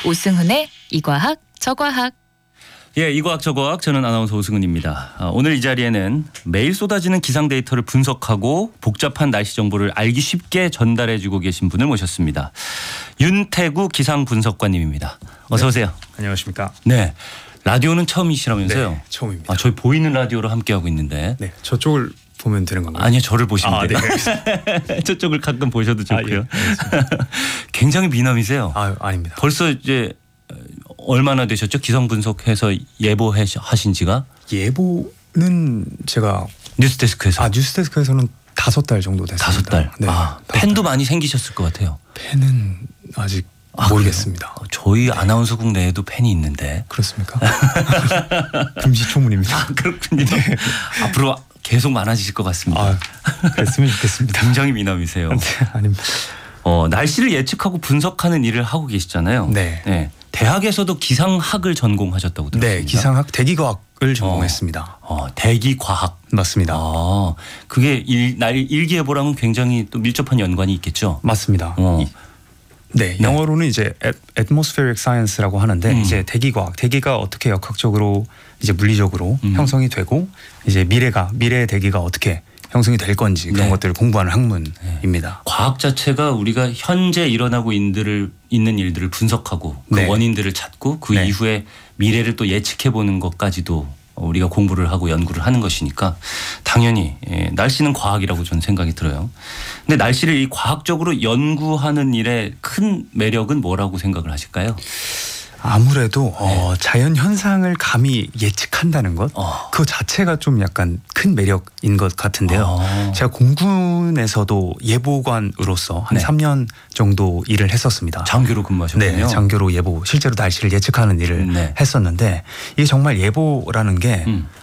오승훈의 이과학 저과학. 예, 이과학 저과학 저는 아나운서 오승훈입니다. 오늘 이 자리에는 매일 쏟아지는 기상 데이터를 분석하고 복잡한 날씨 정보를 알기 쉽게 전달해주고 계신 분을 모셨습니다. 윤태구 기상분석관님입니다. 어서 오세요. 안녕하십니까. 네, 라디오는 처음이시라면서요? 네, 처음입니다. 저희 보이는 라디오로 함께하고 있는데. 네, 저쪽을 보면 되는 건가요? 아니요, 저를 보시면 돼요. 네. 저쪽을 가끔 보셔도 좋고요. 예, 굉장히 미남이세요. 아닙니다. 벌써 이제 얼마나 되셨죠? 기상 분석해서 예보하신 지가? 예보는 제가 뉴스데스크에서. 뉴스데스크에서는 5달 정도 됐습니다. 5달. 네, 팬도 많이 생기셨을 것 같아요. 팬은 아직 모르겠습니다. 그래요? 저희 아나운서국 내에도 팬이 있는데. 그렇습니까? 금시초문입니다. 그렇군요. 앞으로 계속 많아지실 것 같습니다. 그랬으면 좋겠습니다. 굉장히 미남이세요. 네, 아닙니다. 날씨를 예측하고 분석하는 일을 하고 계시잖아요. 네. 대학에서도 기상학을 전공하셨다고 들었습니다. 네, 기상학, 대기과학을 전공했습니다. 대기과학. 맞습니다. 그게 일기예보랑은 굉장히 또 밀접한 연관이 있겠죠. 맞습니다. 네, 영어로는 이제 atmospheric science라고 하는데 이제 대기과학, 대기가 어떻게 역학적으로 이제 물리적으로 형성이 되고 이제 미래의 대기가 어떻게 형성이 될 건지 그런 것들을 공부하는 학문입니다. 과학 자체가 우리가 현재 일어나고 있는 일들을 분석하고 그 원인들을 찾고 그 이후에 미래를 또 예측해 보는 것까지도 우리가 공부를 하고 연구를 하는 것이니까 당연히 날씨는 과학이라고 저는 생각이 들어요. 근데 날씨를 이 과학적으로 연구하는 일의 큰 매력은 뭐라고 생각을 하실까요? 아무래도 자연 현상을 감히 예측한다는 것, 그 자체가 좀 약간 큰 매력인 것 같은데요. 제가 공군에서도 예보관으로서 한 3년 정도 일을 했었습니다. 장교로 근무하셨군요. 네, 장교로 예보, 실제로 날씨를 예측하는 일을 했었는데 이게 정말 예보라는 게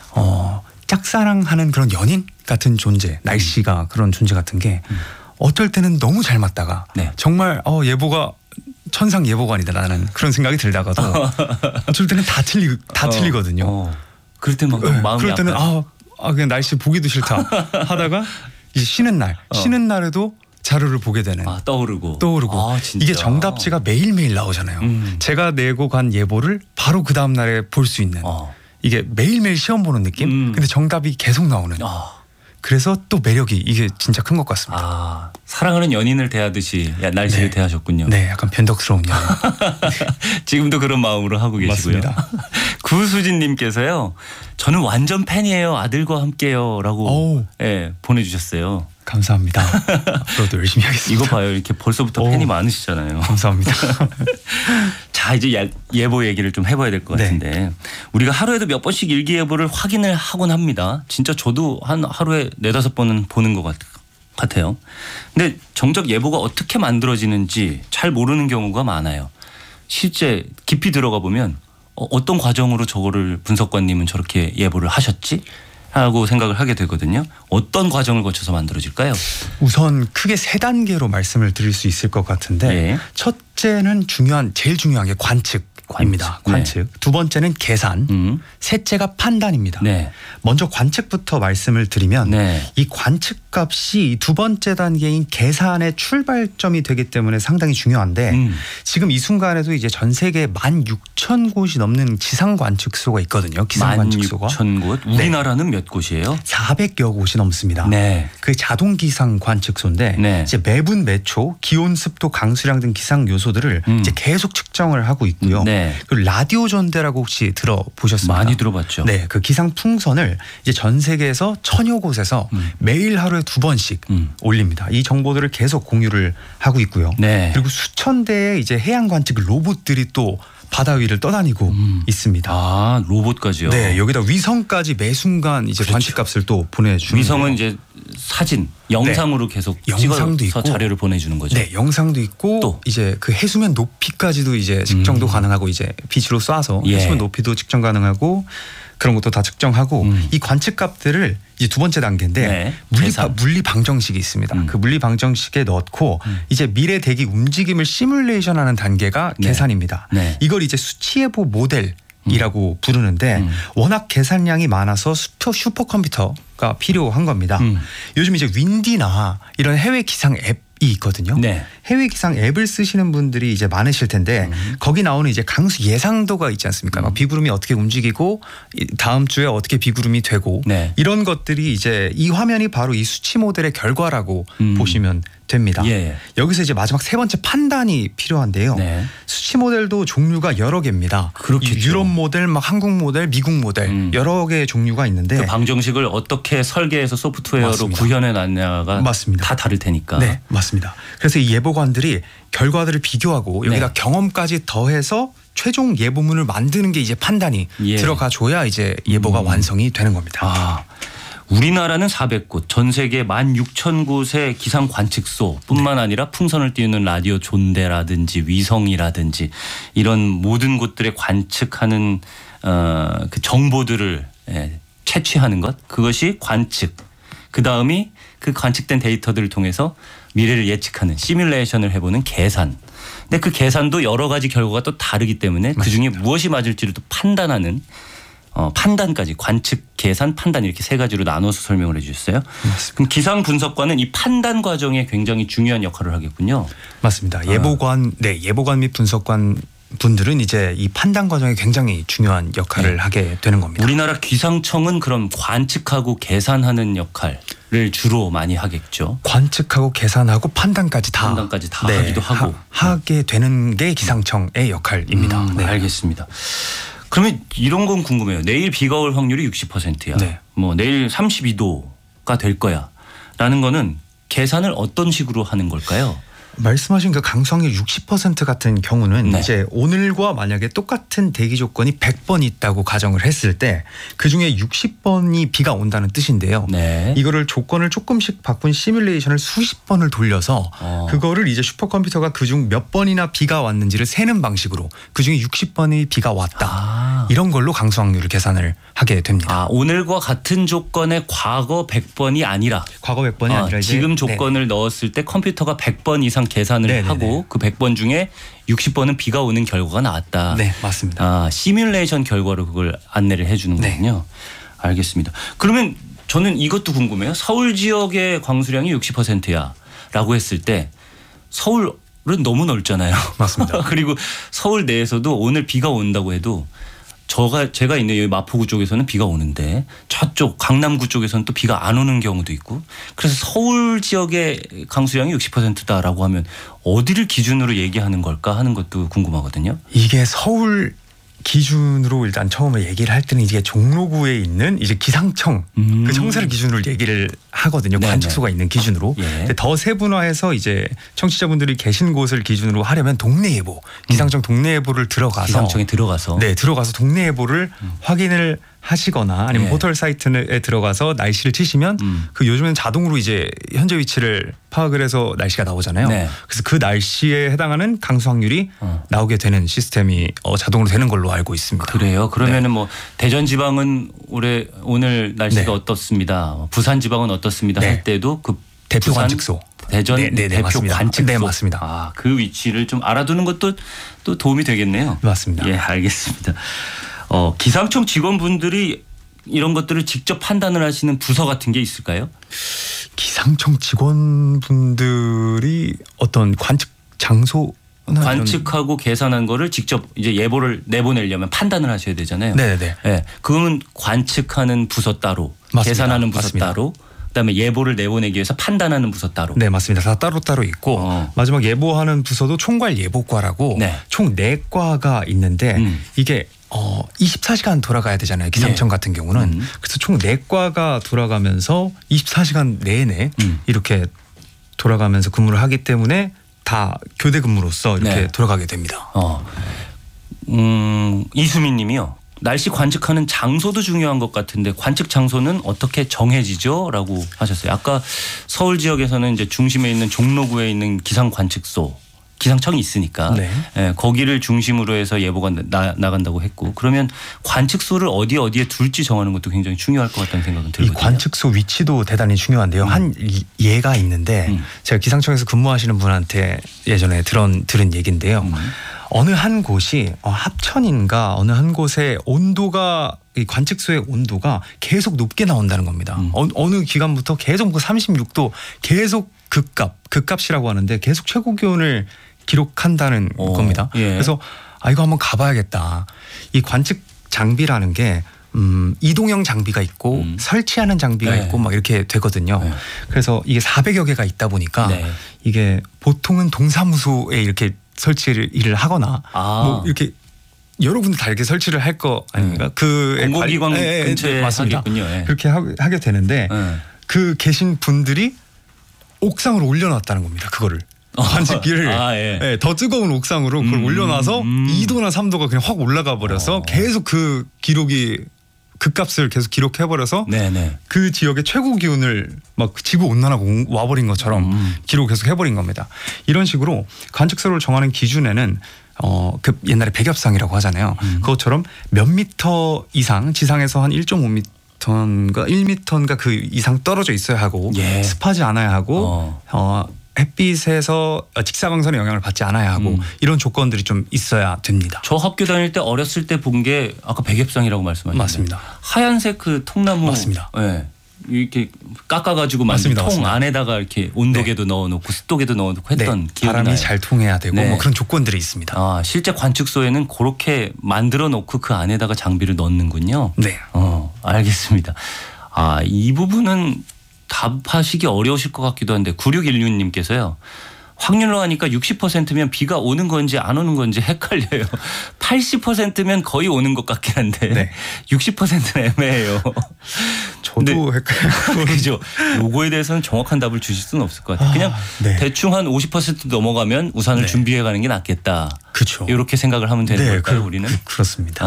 짝사랑하는 그런 연인 같은 존재, 날씨가 그런 존재 같은 게 어쩔 때는 너무 잘 맞다가 정말 예보가 천상 예보관이다 나는 그런 생각이 들다가도 어쩔 때는 다 틀리거든요. 그럴 때 막 마음이 그럴 때는 그냥 날씨 보기도 싫다 하다가 이제 쉬는 날에도 자료를 보게 되는. 떠오르고. 진짜. 이게 정답지가 매일매일 나오잖아요. 제가 내고 간 예보를 바로 그 다음 날에 볼 수 있는. 이게 매일매일 시험 보는 느낌? 근데 정답이 계속 나오는. 그래서 또 매력이 이게 진짜 큰 것 같습니다. 사랑하는 연인을 대하듯이 날씨를 대하셨군요. 네, 약간 변덕스러운 연인. 지금도 그런 마음으로 하고 계시고요. 맞습니다. 구수진님께서요. 저는 완전 팬이에요. 아들과 함께요라고 보내주셨어요. 감사합니다. 앞으로도 열심히 하겠습니다. 이거 봐요. 이렇게 벌써부터 팬이 많으시잖아요. 감사합니다. 자, 이제 예보 얘기를 좀 해봐야 될 것 같은데 우리가 하루에도 몇 번씩 일기예보를 확인을 하곤 합니다. 진짜 저도 하루에 4-5번은 보는 것 같아요. 근데 정작 예보가 어떻게 만들어지는지 잘 모르는 경우가 많아요. 실제 깊이 들어가 보면 어떤 과정으로 저거를 분석관님은 저렇게 예보를 하셨지? 하고 생각을 하게 되거든요. 어떤 과정을 거쳐서 만들어질까요? 우선 크게 3단계로 말씀을 드릴 수 있을 것 같은데 첫째는 제일 중요한 게 관측입니다. 관측. 두 번째는 계산. 셋째가 판단입니다. 먼저 관측부터 말씀을 드리면 이 관측값이 두 번째 단계인 계산의 출발점이 되기 때문에 상당히 중요한데 지금 이 순간에도 이제 전 세계 16,000곳이 넘는 지상 관측소가 있거든요. 기상 관측소가. 16,000곳? 우리나라는 몇 곳이에요? 400여 곳이 넘습니다. 그 자동 기상 관측소인데 이제 매분 매초 기온, 습도, 강수량 등 기상 요소들을 이제 계속 측정을 하고 있고요. 그리고 라디오 전대라고 혹시 들어보셨습니까? 많이 들어봤죠. 네, 그 기상 풍선을 이제 전 세계에서 1000여 곳에서 매일 하루에 2번씩 올립니다. 이 정보들을 계속 공유를 하고 있고요. 그리고 수천 대의 이제 해양 관측 로봇들이 또 바다 위를 떠다니고 있습니다. 로봇까지요? 네, 여기다 위성까지 매 순간 이제 관측값을 또 보내주는. 위성은 이제 사진, 영상으로 계속 영상도 있고 자료를 보내주는 거죠. 네, 영상도 있고 또 이제 그 해수면 높이까지도 이제 측정도 가능하고 이제 빛으로 쏴서 해수면 높이도 측정 가능하고 그런 것도 다 측정하고 이 관측값들을 이제 두 번째 단계인데 물리 방정식이 있습니다. 그 물리 방정식에 넣고 이제 미래 대기 움직임을 시뮬레이션하는 단계가 계산입니다. 이걸 이제 수치 예보 모델이라고 부르는데 워낙 계산량이 많아서 슈퍼컴퓨터가 필요한 겁니다. 요즘 이제 윈디나 이런 해외 기상 앱 있거든요. 네. 해외 기상 앱을 쓰시는 분들이 이제 많으실 텐데 거기 나오는 이제 강수 예상도가 있지 않습니까? 막 비구름이 어떻게 움직이고 다음 주에 어떻게 비구름이 되고 네. 이런 것들이 이제 이 화면이 바로 이 수치 모델의 결과라고 보시면 됩니다. 예. 여기서 이제 마지막 세 번째 판단이 필요한데요. 네. 수치 모델도 종류가 여러 개입니다. 그렇겠죠. 유럽 모델, 막 한국 모델, 미국 모델 여러 개의 종류가 있는데 그 방정식을 어떻게 설계해서 소프트웨어로 맞습니다. 구현해 놨냐가 맞습니다. 다 다를 테니까. 네, 맞습니다. 그래서 이 예보관들이 결과들을 비교하고 여기다 네. 경험까지 더해서 최종 예보문을 만드는 게 이제 판단이 예. 들어가줘야 이제 예보가 완성이 되는 겁니다. 아, 우리나라는 400곳, 전 세계 16,000곳의 기상 관측소뿐만 아니라 풍선을 띄우는 라디오 존대라든지 위성이라든지 이런 모든 곳들의 관측하는 그 정보들을 채취하는 것, 그것이 관측. 그 다음이 그 관측된 데이터들을 통해서 미래를 예측하는 시뮬레이션을 해보는 계산. 근데 그 계산도 여러 가지 결과가 또 다르기 때문에 그중에 무엇이 맞을지를 또 판단하는 판단까지 관측, 계산, 판단 이렇게 세 가지로 나눠서 설명을 해 주셨어요. 맞습니다. 그럼 기상 분석관은 이 판단 과정에 굉장히 중요한 역할을 하겠군요. 맞습니다. 예보관, 예보관 및 분석관 분들은 이제 이 판단 과정에 굉장히 중요한 역할을 하게 되는 겁니다. 우리나라 기상청은 그럼 관측하고 계산하는 역할을 주로 많이 하겠죠. 관측하고 계산하고 판단까지 다 하기도 하고 하게 되는 게 기상청의 역할입니다. 네. 알겠습니다. 그러면 이런 건 궁금해요. 내일 비가 올 확률이 60%야. 네. 뭐 내일 32도가 될 거야라는 거는 계산을 어떤 식으로 하는 걸까요? 말씀하신 그 강수확률 60% 같은 경우는 네. 이제 오늘과 만약에 똑같은 대기 조건이 100번 있다고 가정을 했을 때 그중에 60번이 비가 온다는 뜻인데요. 네. 이거를 조건을 조금씩 바꾼 시뮬레이션을 수십 번을 돌려서 그거를 이제 슈퍼컴퓨터가 그중 몇 번이나 비가 왔는지를 세는 방식으로 그중에 60번의 비가 왔다. 이런 걸로 강수확률을 계산을 하게 됩니다. 오늘과 같은 조건의 과거 100번이 아니라 과거 100번이 아니라 이제 지금 조건을 넣었을 때 컴퓨터가 100번 이상 계산을 하고 그 100번 중에 60번은 비가 오는 결과가 나왔다. 네, 맞습니다. 시뮬레이션 결과로 그걸 안내를 해 주는 거군요. 알겠습니다. 그러면 저는 이것도 궁금해요. 서울 지역의 광수량이 60%야라고 했을 때 서울은 너무 넓잖아요. 맞습니다. 그리고 서울 내에서도 오늘 비가 온다고 해도 제가 있는 여기 마포구 쪽에서는 비가 오는데 저쪽 강남구 쪽에서는 또 비가 안 오는 경우도 있고 그래서 서울 지역의 강수량이 60%다라고 하면 어디를 기준으로 얘기하는 걸까 하는 것도 궁금하거든요. 이게 서울 기준으로 일단 처음에 얘기를 할 때는 이게 종로구에 있는 이제 기상청 그 청사를 기준으로 얘기를 하거든요. 네네. 관측소가 있는 기준으로. 근데 더 세분화해서 이제 청취자분들이 계신 곳을 기준으로 하려면 동네 예보, 기상청 동네 예보를 들어가서 기상청에 들어가서 들어가서 동네 예보를 확인을 하시거나 아니면 포털 사이트에 들어가서 날씨를 치시면 그 요즘엔 자동으로 이제 현재 위치를 파악을 해서 날씨가 나오잖아요. 네. 그래서 그 날씨에 해당하는 강수 확률이 나오게 되는 시스템이 자동으로 되는 걸로 알고 있습니다. 그래요. 그러면은 뭐 대전 지방은 오늘 날씨가 어떻습니다. 부산 지방은 어떻습니다. 할 때도 그 대표 부산, 관측소. 대전 대표 맞습니다. 관측소. 네, 맞습니다. 그 위치를 좀 알아두는 것도 또 도움이 되겠네요. 맞습니다. 예, 알겠습니다. 기상청 직원분들이 이런 것들을 직접 판단을 하시는 부서 같은 게 있을까요? 기상청 직원분들이 어떤 관측 장소 관측하고 계산한 거를 직접 이제 예보를 내보내려면 판단을 하셔야 되잖아요. 네네. 네, 그러면 관측하는 부서 따로, 맞습니다. 계산하는 부서 맞습니다. 따로, 그다음에 예보를 내보내기 위해서 판단하는 부서 따로. 네, 맞습니다. 다 따로따로 있고 마지막 예보하는 부서도 총괄 예보과라고 총 4과가 있는데 이게 24시간 돌아가야 되잖아요. 기상청 같은 경우는. 그래서 총 4과가 돌아가면서 24시간 내내 이렇게 돌아가면서 근무를 하기 때문에 다 교대 근무로서 이렇게 돌아가게 됩니다. 이수민 님이요. 날씨 관측하는 장소도 중요한 것 같은데 관측 장소는 어떻게 정해지죠? 라고 하셨어요. 아까 서울 지역에서는 이제 중심에 있는 종로구에 있는 기상 관측소 기상청이 있으니까 거기를 중심으로 해서 예보가 나간다고 했고 그러면 관측소를 어디에 둘지 정하는 것도 굉장히 중요할 것 같다는 생각은 들거든요. 이 관측소 위치도 대단히 중요한데요. 한 예가 있는데 제가 기상청에서 근무하시는 분한테 예전에 들은 얘기인데요. 어느 한 곳이 합천인가 어느 한 곳의 온도가 이 관측소의 온도가 계속 높게 나온다는 겁니다. 어느 기간부터 계속 그 36도 계속 극값이라고 하는데 계속 최고 기온을 기록한다는 겁니다. 예. 그래서 이거 한번 가봐야겠다. 이 관측 장비라는 게 이동형 장비가 있고 설치하는 장비가 있고 막 이렇게 되거든요. 그래서 이게 400여 개가 있다 보니까 이게 보통은 동사무소에 이렇게 설치를 하거나 뭐 이렇게 여러 군데 다 이렇게 설치를 할 거 아닙니까? 그 공공기관 근처에 하겠군요. 그렇게 하게 되는데 그 계신 분들이 옥상으로 올려놨다는 겁니다. 그거를. 관측기를 더 뜨거운 옥상으로 그걸 올려놔서 2도나 3도가 그냥 확 올라가 버려서 계속 그 기록이 극값을 계속 기록해버려서 그 지역의 최고 기온을 막 지구 온난화가 와버린 것처럼 기록을 계속 해버린 겁니다. 이런 식으로 관측소를 정하는 기준에는 그 옛날에 백엽상이라고 하잖아요. 그것처럼 몇 미터 이상 지상에서 한 1.5미터인가 1미터인가 그 이상 떨어져 있어야 하고 습하지 않아야 하고 햇빛에서 직사광선의 영향을 받지 않아야 하고 이런 조건들이 좀 있어야 됩니다. 저 학교 다닐 때 어렸을 때 본 게 아까 백엽상이라고 말씀하셨는데 맞습니다. 하얀색 그 통나무 맞습니다. 이렇게 깎아가지고 만든 통 맞습니다. 안에다가 이렇게 온도계도 넣어놓고 습도계도 넣어놓고 했던 기억이 나요. 바람이 잘 통해야 되고 뭐 그런 조건들이 있습니다. 실제 관측소에는 그렇게 만들어 놓고 그 안에다가 장비를 넣는군요. 네. 알겠습니다. 이 부분은 답하시기 어려우실 것 같기도 한데 9616님께서요. 확률로 하니까 60%면 비가 오는 건지 안 오는 건지 헷갈려요. 80%면 거의 오는 것 같긴 한데 60%는 애매해요. 저도 헷갈려요. 그죠. 요거에 대해서는 정확한 답을 주실 수는 없을 것 같아요. 그냥 대충 한 50% 넘어가면 우산을 준비해 가는 게 낫겠다. 그렇죠. 이렇게 생각을 하면 되는 걸까요, 우리는? 그렇습니다.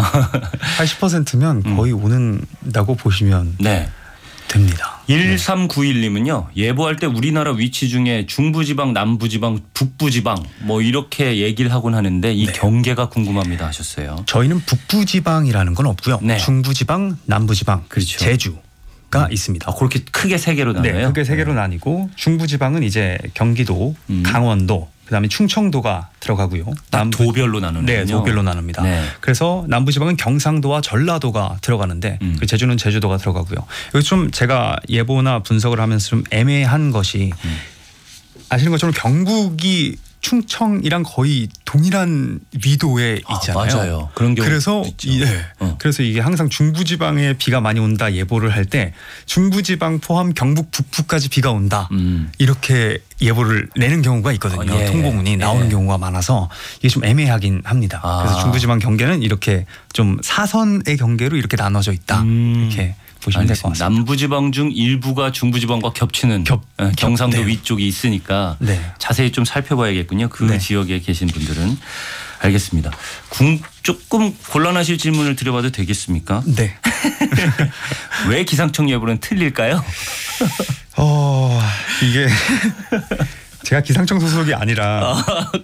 80%면 거의 오는다고 보시면 됩니다. 1391님은요. 예보할 때 우리나라 위치 중에 중부지방, 남부지방, 북부지방 뭐 이렇게 얘기를 하곤 하는데 이 경계가 궁금합니다 하셨어요. 저희는 북부지방이라는 건 없고요. 중부지방, 남부지방, 제주가 있습니다. 그렇게 크게 세 개로 나눠요? 크게 세 개로 나뉘고 중부지방은 이제 경기도, 강원도, 그다음에 충청도가 들어가고요. 도별로 나누는군요. 도별로 나눕니다. 그래서 남부지방은 경상도와 전라도가 들어가는데 그 제주는 제주도가 들어가고요. 여기 좀 제가 예보나 분석을 하면서 좀 애매한 것이 아시는 것처럼 경북이 충청이랑 거의 동일한 위도에 있잖아요. 맞아요. 그런 경우 그래서 그래서 이게 항상 중부지방에 비가 많이 온다 예보를 할 때 중부지방 포함 경북 북부까지 비가 온다 이렇게 예보를 내는 경우가 있거든요. 통보문이 나오는 경우가 많아서 이게 좀 애매하긴 합니다. 그래서 중부지방 경계는 이렇게 좀 사선의 경계로 이렇게 나눠져 있다 이렇게 보시면 될 것 같습니다. 남부지방 중 일부가 중부지방과 겹치는 경상도 위쪽이 있으니까 자세히 좀 살펴봐야겠군요. 그 지역에 계신 분들은. 알겠습니다. 조금 곤란하실 질문을 드려봐도 되겠습니까? 네. 왜 기상청 예보는 틀릴까요? 이게 제가 기상청 소속이 아니라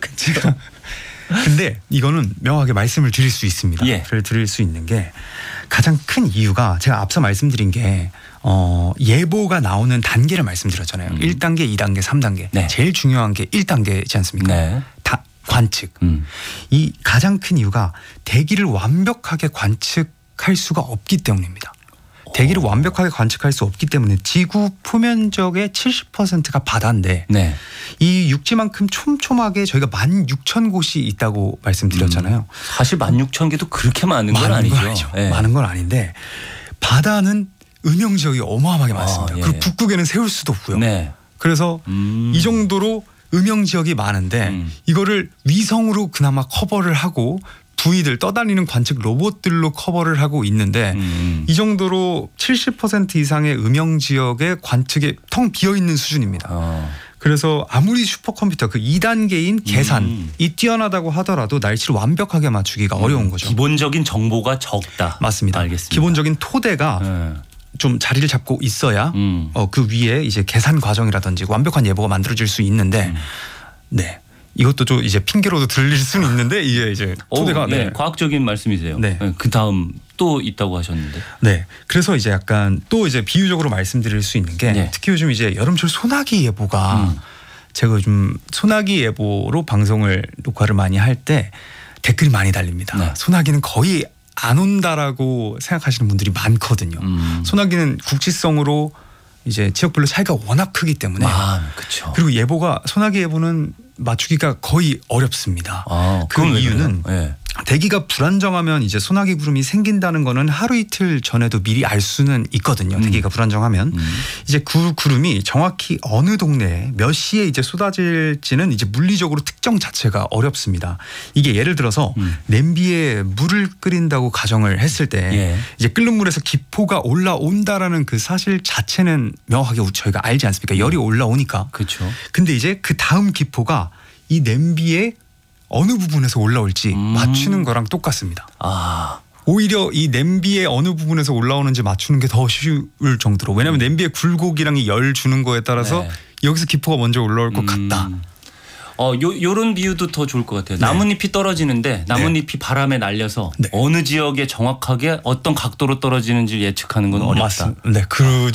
근데 이거는 명확하게 말씀을 드릴 수 있습니다. 드릴 수 있는 게 가장 큰 이유가 제가 앞서 말씀드린 게 예보가 나오는 단계를 말씀드렸잖아요. 1단계, 2단계, 3단계. 제일 중요한 게 1단계지 않습니까? 관측. 이 가장 큰 이유가 대기를 완벽하게 관측할 수가 없기 때문입니다. 대기를 완벽하게 관측할 수 없기 때문에 지구 표면적의 70%가 바다인데 이 육지만큼 촘촘하게 저희가 16,000곳이 있다고 말씀드렸잖아요. 사실 16,000개도 그렇게 많은 건 아니죠. 많은 건 아닌데 바다는 음영 지역이 어마어마하게 많습니다. 그리고 북극에는 세울 수도 없고요. 그래서 이 정도로 음영 지역이 많은데 이거를 위성으로 그나마 커버를 하고 부위들 떠다니는 관측 로봇들로 커버를 하고 있는데 이 정도로 70% 이상의 음영 지역의 관측에 텅 비어있는 수준입니다. 그래서 아무리 슈퍼컴퓨터 그 2단계인 계산이 뛰어나다고 하더라도 날씨를 완벽하게 맞추기가 어려운 거죠. 기본적인 정보가 적다. 맞습니다. 알겠습니다. 기본적인 토대가 좀 자리를 잡고 있어야 그 위에 이제 계산 과정이라든지 완벽한 예보가 만들어질 수 있는데 이것도 좀 이제 핑계로도 들릴 수는 있는데 이게 이제 토대가 과학적인 말씀이세요. 그 다음 또 있다고 하셨는데. 그래서 이제 약간 또 이제 비유적으로 말씀드릴 수 있는 게 특히 요즘 이제 여름철 소나기 예보가 제가 좀 소나기 예보로 방송을 녹화를 많이 할 때 댓글이 많이 달립니다. 소나기는 거의 안 온다라고 생각하시는 분들이 많거든요. 소나기는 국지성으로 이제 지역별로 차이가 워낙 크기 때문에 그렇죠. 그리고 예보가 소나기 예보는 맞추기가 거의 어렵습니다. 그 이유는 대기가 불안정하면 이제 소나기 구름이 생긴다는 거는 하루 이틀 전에도 미리 알 수는 있거든요. 대기가 불안정하면 이제 그 구름이 정확히 어느 동네에 몇 시에 이제 쏟아질지는 이제 물리적으로 특정 자체가 어렵습니다. 이게 예를 들어서 냄비에 물을 끓인다고 가정을 했을 때 이제 끓는 물에서 기포가 올라온다라는 그 사실 자체는 명확하게 저희가 알지 않습니까? 열이 올라오니까. 그렇죠. 근데 이제 그 다음 기포가 이 냄비에 어느 부분에서 올라올지 맞추는 거랑 똑같습니다. 오히려 이 냄비의 어느 부분에서 올라오는지 맞추는 게 더 쉬울 정도로. 왜냐하면 냄비의 굴곡이랑 열 주는 거에 따라서 여기서 기포가 먼저 올라올 것 같다. 요런 비유도 더 좋을 것 같아요. 나뭇잎이 떨어지는데 나뭇잎이 바람에 날려서 어느 지역에 정확하게 어떤 각도로 떨어지는지 예측하는 건 어렵다. 맞습니다. 네,